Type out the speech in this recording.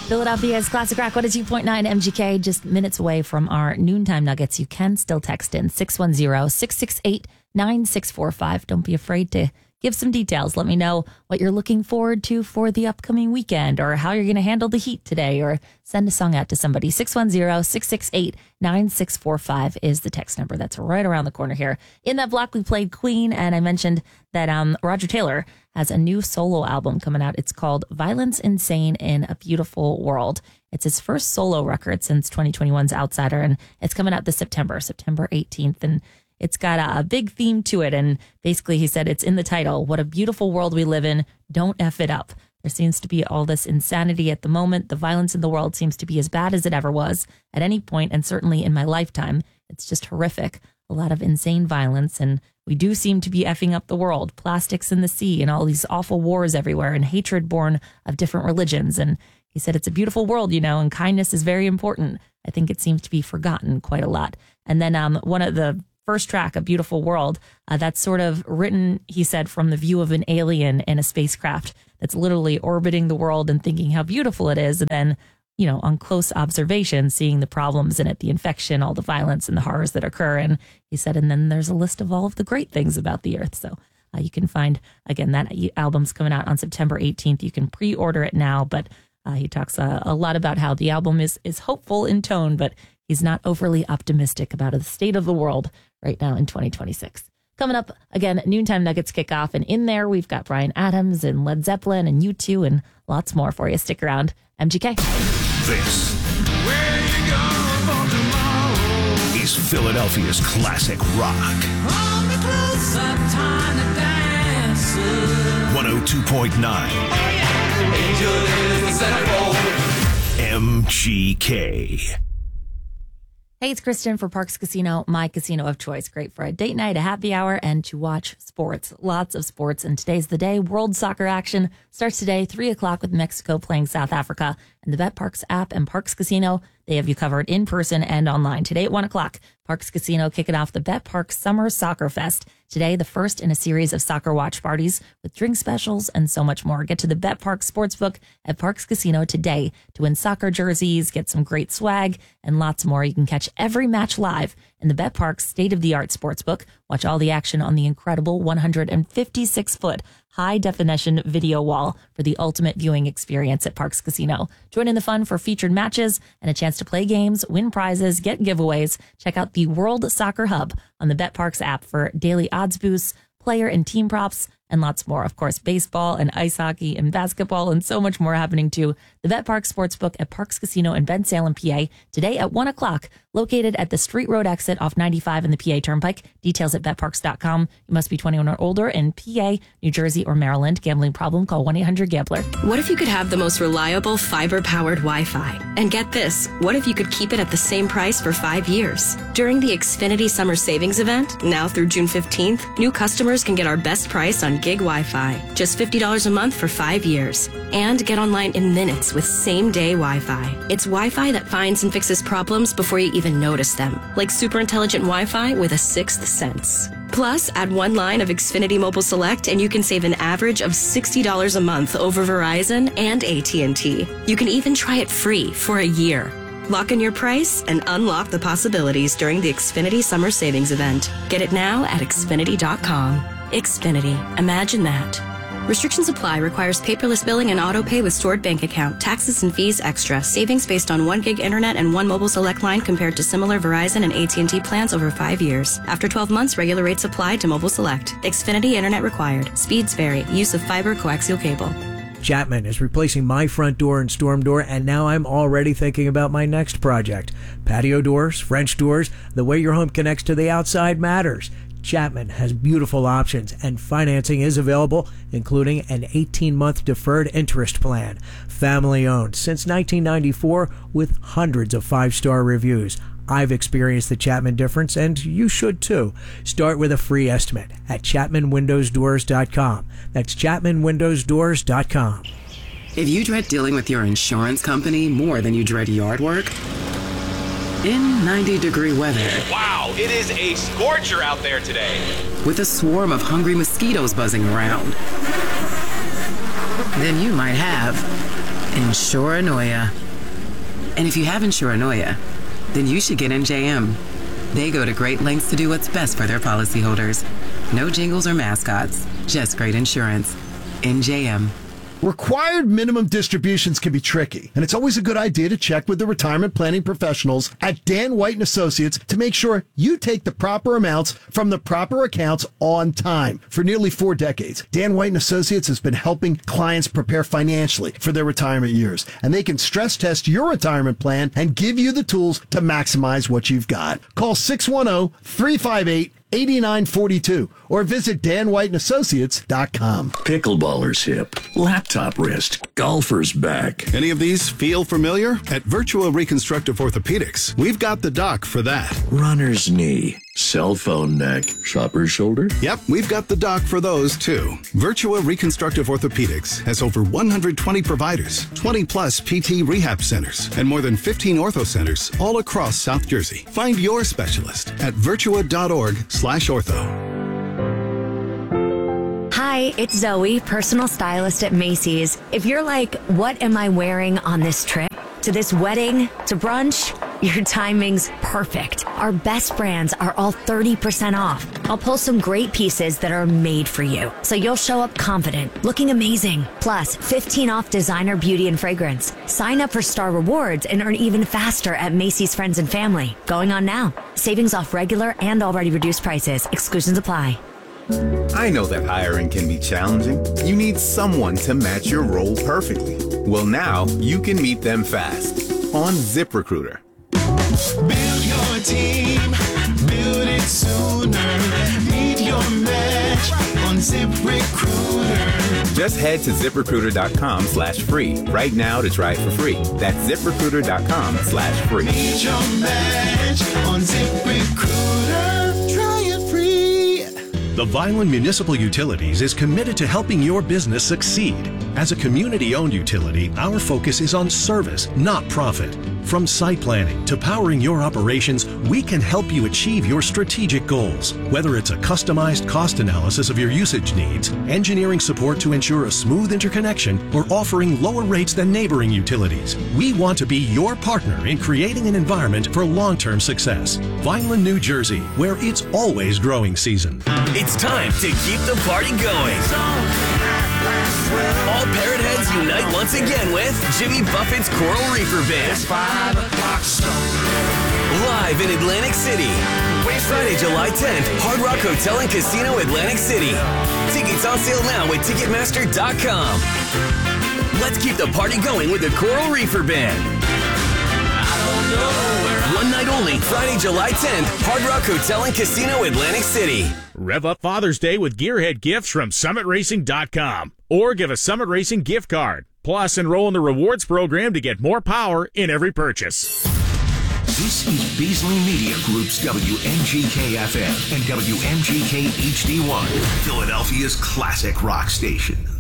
Philadelphia's Classic Rock 102.9 MGK, just minutes away from our noontime nuggets. You can still text in 610-668-9645. Don't be afraid to give some details. Let me know what you're looking forward to for the upcoming weekend or how you're going to handle the heat today, or send a song out to somebody. 610-668-9645 is the text number. That's right around the corner here. In that block, we played Queen, and I mentioned that Roger Taylor has a new solo album coming out. It's called Violence Insane in a Beautiful World. It's his first solo record since 2021's Outsider, and it's coming out this September 18th, and it's got a big theme to it. And basically, he said it's in the title, what a beautiful world we live in. Don't F it up. There seems to be all this insanity at the moment. The violence in the world seems to be as bad as it ever was at any point, and certainly in my lifetime. It's just horrific. A lot of insane violence, and we do seem to be effing up the world. Plastics in the sea and all these awful wars everywhere and hatred born of different religions. And he said it's a beautiful world, and kindness is very important. I think it seems to be forgotten quite a lot. And then one of the first track, A Beautiful World, that's sort of written, he said, from the view of an alien in a spacecraft that's literally orbiting the world and thinking how beautiful it is. And then, on close observation, seeing the problems in it, the infection, all the violence and the horrors that occur. And he said, and then there's a list of all of the great things about the earth. So you can find, again, that album's coming out on September 18th. You can pre-order it now, but he talks a lot about how the album is hopeful in tone, but he's not overly optimistic about the state of the world right now in 2026. Coming up, again, Noontime Nuggets kickoff, and in there we've got Bryan Adams and Led Zeppelin and U2 and lots more for you. Stick around. MGK. This is Philadelphia's classic rock. 102.9 MGK. Hey, it's Kristen for Parx Casino, my casino of choice. Great for a date night, a happy hour, and to watch sports. Lots of sports, and today's the day. World soccer action starts today, 3 o'clock, with Mexico playing South Africa. And the BetParx app and Parx Casino, they have you covered in person and online. Today at 1 o'clock, Parx Casino kicking off the BetParx Summer Soccer Fest. Today, the first in a series of soccer watch parties with drink specials and so much more. Get to the BetParx Sportsbook at Parx Casino today to win soccer jerseys, get some great swag, and lots more. You can catch every match live in the BetParx state-of-the-art Sportsbook. Watch all the action on the incredible 156-foot high-definition video wall for the ultimate viewing experience at Parx Casino. Join in the fun for featured matches and a chance to play games, win prizes, get giveaways. Check out the World Soccer Hub on the BetParx app for daily odds boosts, player and team props, and lots more. Of course, baseball and ice hockey and basketball and so much more happening too. The BetParx Sportsbook at Parx Casino in Ben Salem, PA, today at 1 o'clock, located at the Street Road exit off 95 in the PA Turnpike. Details at betparx.com. You must be 21 or older in PA, New Jersey, or Maryland. Gambling problem? Call 1-800-GAMBLER. What if you could have the most reliable fiber-powered Wi-Fi? And get this, what if you could keep it at the same price for 5 years? During the Xfinity Summer Savings Event, now through June 15th, new customers can get our best price on gig Wi-Fi, just $50 a month for 5 years. And get online in minutes with same-day Wi-Fi. It's Wi-Fi that finds and fixes problems before you even notice them, like super intelligent Wi-Fi with a sixth sense. Plus, add one line of Xfinity Mobile Select and you can save an average of $60 a month over Verizon and AT&T. You can even try it free for a year. Lock in your price and unlock the possibilities during the Xfinity Summer Savings Event. Get it now at Xfinity.com. Xfinity. Imagine that. Restrictions apply. Requires paperless billing and auto pay with stored bank account. Taxes and fees extra. Savings based on 1 gig internet and 1 mobile select line compared to similar Verizon and AT&T plans over 5 years. After 12 months, regular rates apply to mobile select. Xfinity internet required. Speeds vary. Use of fiber coaxial cable. Chapman is replacing my front door and storm door, and now I'm already thinking about my next project. Patio doors, French doors, the way your home connects to the outside matters. Chapman has beautiful options, and financing is available, including an 18-month deferred interest plan. Family-owned since 1994 with hundreds of 5-star reviews. I've experienced the Chapman difference, and you should too. Start with a free estimate at ChapmanWindowsDoors.com. That's ChapmanWindowsDoors.com. If you dread dealing with your insurance company more than you dread yard work, in 90-degree weather. Wow, it is a scorcher out there today. With a swarm of hungry mosquitoes buzzing around. Then you might have Insuranoia. And if you have Insuranoia, then you should get NJM. They go to great lengths to do what's best for their policyholders. No jingles or mascots, just great insurance. NJM. Required minimum distributions can be tricky, and it's always a good idea to check with the retirement planning professionals at Dan White & Associates to make sure you take the proper amounts from the proper accounts on time. For nearly 4 decades, Dan White & Associates has been helping clients prepare financially for their retirement years, and they can stress test your retirement plan and give you the tools to maximize what you've got. Call 610-358-8942 or visit danwhiteandassociates.com. Pickleballers hip, laptop wrist, golfer's back. Any of these feel familiar? At Virtua Reconstructive Orthopedics, we've got the doc for that. Runner's knee, cell phone neck, shopper's shoulder. Yep, we've got the doc for those too. Virtua Reconstructive Orthopedics has over 120 providers, 20 plus PT rehab centers, and more than 15 ortho centers all across South Jersey. Find your specialist at virtua.org/ortho. Hi, it's Zoe, personal stylist at Macy's. If you're like, what am I wearing on this trip? To this wedding? To brunch? Your timing's perfect. Our best brands are all 30% off. I'll pull some great pieces that are made for you, so you'll show up confident, looking amazing. Plus, 15 off designer beauty and fragrance. Sign up for Star Rewards and earn even faster at Macy's Friends and Family. Going on now. Savings off regular and already reduced prices. Exclusions apply. I know that hiring can be challenging. You need someone to match your role perfectly. Well, now you can meet them fast on ZipRecruiter. Build your team, build it sooner. Meet your match on ZipRecruiter. Just head to ZipRecruiter.com/free right now to try it for free. That's ZipRecruiter.com/free. Meet your match on ZipRecruiter. Try it free. The Vineland Municipal Utilities is committed to helping your business succeed. As a community-owned utility, our focus is on service, not profit. From site planning to powering your operations, we can help you achieve your strategic goals. Whether it's a customized cost analysis of your usage needs, engineering support to ensure a smooth interconnection, or offering lower rates than neighboring utilities, we want to be your partner in creating an environment for long-term success. Vineland, New Jersey, where it's always growing season. It's time to keep the party going. All Parrot Heads unite once again with Jimmy Buffett's Coral Reefer Band. 5 o'clock Live in Atlantic City. Friday, July 10th, Hard Rock Hotel and Casino, Atlantic City. Tickets on sale now at Ticketmaster.com. Let's keep the party going with the Coral Reefer Band. One night only, Friday, July 10th, Hard Rock Hotel and Casino, Atlantic City. Rev up Father's Day with Gearhead gifts from SummitRacing.com. Or give a Summit Racing gift card. Plus, enroll in the rewards program to get more power in every purchase. This is Beasley Media Group's WMGK-FM and WMGK HD1, Philadelphia's classic rock station.